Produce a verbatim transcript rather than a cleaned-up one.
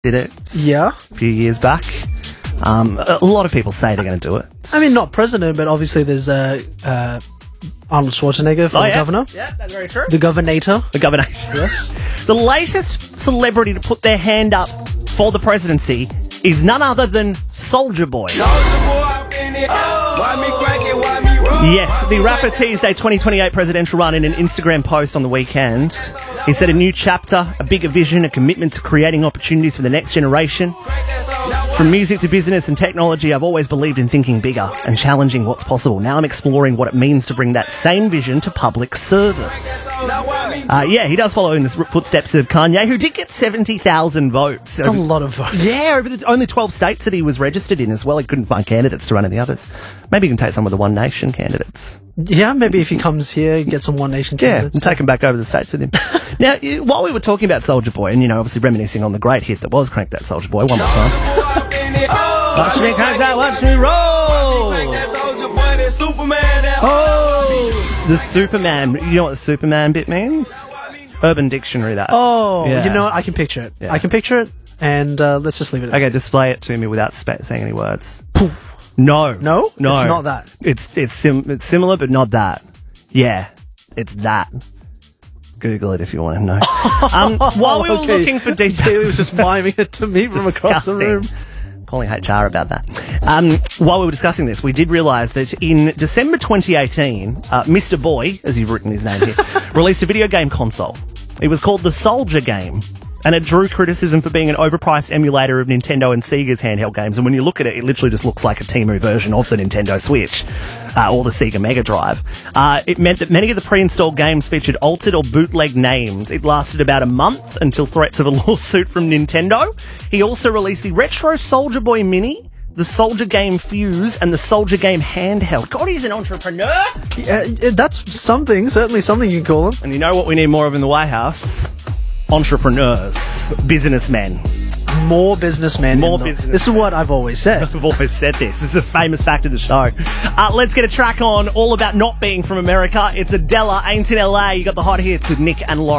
did it Yeah. a few years back. Um, a lot of people say they're going to do it. I mean, not president, but obviously there's uh, uh, Arnold Schwarzenegger for Oh, the yeah. governor. Yeah, that's very true. The governator. The governor. Yes. The latest celebrity to put their hand up for the presidency is none other than Soulja Boy. Yes, the rapper teased a twenty twenty-eight presidential run in an Instagram post on the weekend. He said a new chapter, a bigger vision, a commitment to creating opportunities for the next generation. From music to business and technology, I've always believed in thinking bigger and challenging what's possible. Now I'm exploring what it means to bring that same vision to public service. Uh, yeah, he does follow in the footsteps of Kanye, who did get seventy thousand votes. It's a lot of votes. Yeah, over the only twelve states that he was registered in as well. He couldn't find candidates to run in the others. Maybe he can take some of the One Nation candidates. Yeah, maybe if he comes here, get some One Nation Yeah, candidates. and take him back over the states with him. Now, you- while we were talking about Soulja Boy, and, you know, obviously reminiscing on the great hit that was Crank That Soulja Boy, one more time. Watch me crank that, watch me roll! Oh! The Superman. You know what the Superman bit means? Urban Dictionary, that. Oh, Yeah. you know what? I can picture it. Yeah. I can picture it, and uh, let's just leave it at Okay, display it to me without spe- saying any words. No. No? No. It's not that. It's it's sim- it's similar, but not that. Yeah, it's that. Google it if you want to know. Um, while we were Okay. looking for details, He was just miming it to me from across the room. Calling H R about that. Um, while we were discussing this, we did realise that in December twenty eighteen, uh, Mister Boy, as you've written his name here, released a video game console. It was called the Soulja Game, and it drew criticism for being an overpriced emulator of Nintendo and Sega's handheld games. And when you look at it, it literally just looks like a Temu version of the Nintendo Switch uh, or the Sega Mega Drive. Uh, it meant that many of the pre-installed games featured altered or bootleg names. It lasted about a month until threats of a lawsuit from Nintendo. He also released the retro Soulja Boy Mini, the Soulja Game Fuse, and the Soulja Game Handheld. God, he's an entrepreneur! Yeah, that's something, certainly something you can call him. And you know what we need more of in the White House? Entrepreneurs. Businessmen. More businessmen. More in the- businessmen. This is what I've always said. I've always said this. This is a famous fact of the show. Uh, let's get a track on all about not being from America. It's Adela, Ain't in L A. You got the hot hits with Nick and Lauren.